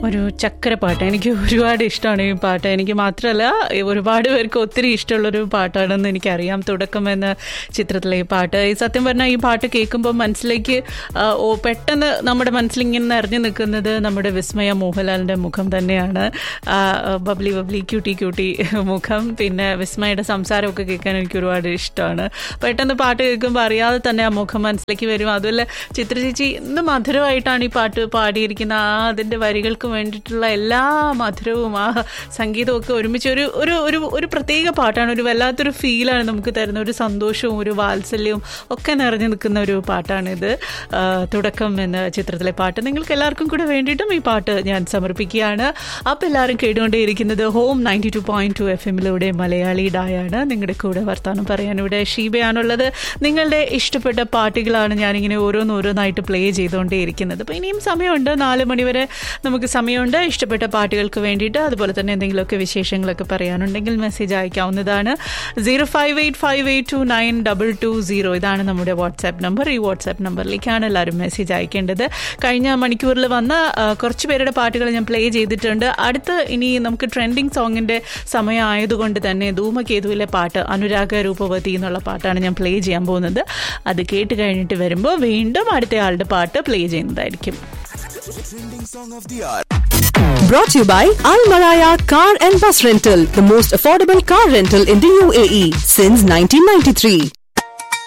ഒരു ചക്കരപ്പാട്ട്. എനിക്ക് ഒരുപാട് ഇഷ്ടമാണ് ഈ പാട്ട്. എനിക്ക് മാത്രമല്ല, ഒരുപാട് പേർക്ക് ഒത്തിരി ഇഷ്ടമുള്ളൊരു പാട്ടാണെന്ന് എനിക്കറിയാം. തുടക്കം എന്ന ചിത്രത്തിലെ ഈ പാട്ട്, ഈ സത്യം പറഞ്ഞാൽ ഈ പാട്ട് കേൾക്കുമ്പോൾ മനസ്സിലേക്ക് പെട്ടെന്ന് നമ്മുടെ മനസ്സിലിങ്ങനെ നിറഞ്ഞു നിൽക്കുന്നത് നമ്മുടെ വിസ്മയ മോഹൻലാലിൻ്റെ മുഖം തന്നെയാണ്. ബബ്ലി ബബ്ലി ക്യൂട്ടി ക്യൂട്ടി മുഖം, പിന്നെ വിസ്മയുടെ സംസാരമൊക്കെ കേൾക്കാൻ എനിക്ക് ഒരുപാട് ഇഷ്ടമാണ്. പെട്ടെന്ന് പാട്ട് കേൾക്കുമ്പോൾ അറിയാതെ തന്നെ ആ മുഖം മനസ്സിലേക്ക് വരും. അതുപോലെ ചിത്ര ചേച്ചി ഇന്ന് മധുരമായിട്ടാണ് ഈ പാട്ട് പാടിയിരിക്കുന്നത്. അതിൻ്റെ വരികൾക്ക് വേണ്ടിയിട്ടുള്ള എല്ലാ മധുരവും ആ സംഗീതവും ഒക്കെ ഒരുമിച്ച് ഒരു പ്രത്യേക പാട്ടാണ്. ഒരു വല്ലാത്തൊരു ഫീലാണ് നമുക്ക് തരുന്ന, ഒരു സന്തോഷവും ഒരു വാത്സല്യവും ഒക്കെ നിറഞ്ഞു നിൽക്കുന്ന ഒരു പാട്ടാണിത്. തുടക്കം എന്ന ചിത്രത്തിലെ പാട്ട് നിങ്ങൾക്ക് എല്ലാവർക്കും കൂടെ വേണ്ടിയിട്ടും ഈ പാട്ട് ഞാൻ സമർപ്പിക്കുകയാണ്. അപ്പോൾ എല്ലാവരും കേട്ടുകൊണ്ടേയിരിക്കുന്നത് ഹോം 92.2 FM-ലൂടെ മലയാളി ഡായാണ്. നിങ്ങളുടെ കൂടെ വർത്താനം പറയാൻ ഇവിടെ ഷീബയാണുള്ളത്. നിങ്ങളുടെ ഇഷ്ടപ്പെട്ട പാട്ടുകളാണ് ഞാനിങ്ങനെ ഓരോന്നായിട്ട് പ്ലേ ചെയ്തുകൊണ്ടേയിരിക്കുന്നത്. അപ്പോൾ ഇനിയും സമയമുണ്ട്, 4 മണി വരെ നമുക്ക് സമയമുണ്ട് ഇഷ്ടപ്പെട്ട പാട്ടുകൾക്ക് വേണ്ടിയിട്ട്. അതുപോലെ തന്നെ എന്തെങ്കിലുമൊക്കെ വിശേഷങ്ങളൊക്കെ പറയാനുണ്ടെങ്കിൽ മെസ്സേജ് അയക്കാവുന്നതാണ്. 0585829220 ഇതാണ് നമ്മുടെ വാട്സാപ്പ് നമ്പർ. ഈ വാട്സാപ്പ് നമ്പറിലേക്കാണ് എല്ലാവരും മെസ്സേജ് അയക്കേണ്ടത്. കഴിഞ്ഞ മണിക്കൂറിൽ വന്ന കുറച്ച് പേരുടെ പാട്ടുകൾ ഞാൻ പ്ലേ ചെയ്തിട്ടുണ്ട്. അടുത്ത് ഇനി നമുക്ക് ട്രെൻഡിങ് സോങ്ങിൻ്റെ സമയമായതുകൊണ്ട് തന്നെ ധൂമകേതുവിലെ പാട്ട് അനുരാഗ രൂപവതി എന്നുള്ള പാട്ടാണ് ഞാൻ പ്ലേ ചെയ്യാൻ പോകുന്നത്. അത് കേട്ട് കഴിഞ്ഞിട്ട് വരുമ്പോൾ വീണ്ടും അടുത്ത ആളുടെ പാട്ട് പ്ലേ ചെയ്യുന്നതായിരിക്കും. Brought to you by Al Maraya Car and Bus Rental, the most affordable car rental in the UAE since 1993.